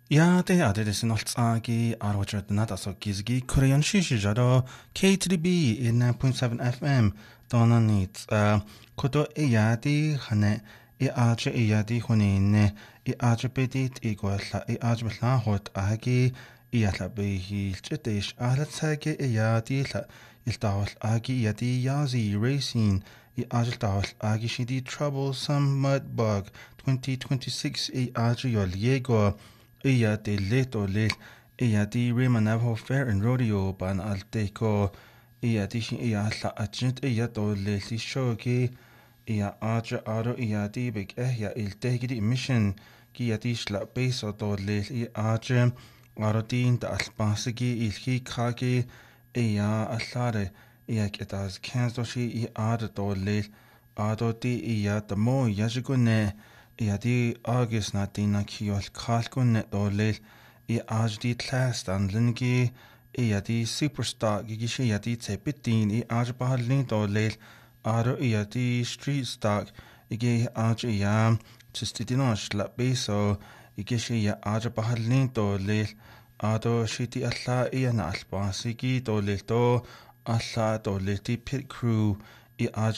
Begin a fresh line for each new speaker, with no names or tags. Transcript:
Ja, det är det. Det är något agi arvojutnat alltså gizgi korean shishijaro K3B in 9.7 FM donanit koto eyadi hane I aje eyadi hunine I aje bedit igwalla I aje bla hot agi ialla behi chitish ahlat eyadi la iltawal agi yadi yazi racing I aje tawal agi shidi troublesome mud bug 2026 I aje yol yego Iya de leto lel iya di Remanavo Fair and Rodeo ban alteco iya di iya la agent iya do lel di shogi iya aja aro iya di big iya il tegidi mission ki di shla beso do lel iya aja aro din da alpasigi il hi kagi iya alare iya ketas kenzo shi iya ada do lel ado di iya da mo yajigune Ja, die August na dina kiol kalkun net olel I ajdi class dan lingi ja die superstar gigishe ja die tepitin I aj bahalin dolel aro ja die street stock ige aj ja tistidino shla beso igishe ja aj bahalin dolel ado shiti alla na albasigi dolel do alla dolel di pit crew I aj